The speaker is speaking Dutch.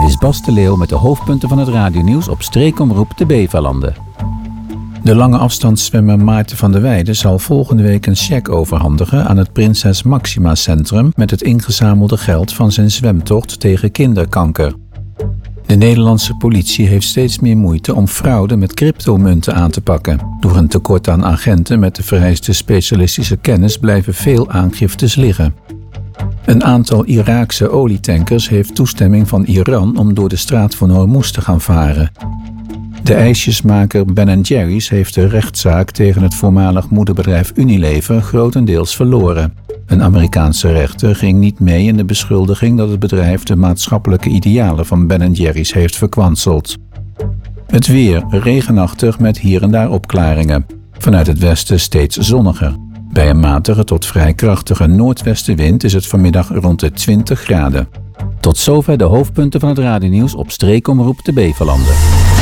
is Bas de Leeuw met de hoofdpunten van het radionieuws op streekomroep de Beverlanden. De lange afstandszwemmer Maarten van der Weijden zal volgende week een cheque overhandigen aan het Prinses Maxima Centrum met het ingezamelde geld van zijn zwemtocht tegen kinderkanker. De Nederlandse politie heeft steeds meer moeite om fraude met cryptomunten aan te pakken. Door een tekort aan agenten met de vereiste specialistische kennis blijven veel aangiftes liggen. Een aantal Iraakse olietankers heeft toestemming van Iran om door de straat van Hormuz te gaan varen. De ijsjesmaker Ben & Jerry's heeft de rechtszaak tegen het voormalig moederbedrijf Unilever grotendeels verloren. Een Amerikaanse rechter ging niet mee in de beschuldiging dat het bedrijf de maatschappelijke idealen van Ben & Jerry's heeft verkwanseld. Het weer regenachtig met hier en daar opklaringen. Vanuit het westen steeds zonniger. Bij een matige tot vrij krachtige noordwestenwind is het vanmiddag rond de 20 graden. Tot zover de hoofdpunten van het radionieuws op streekomroep de Beverlanden.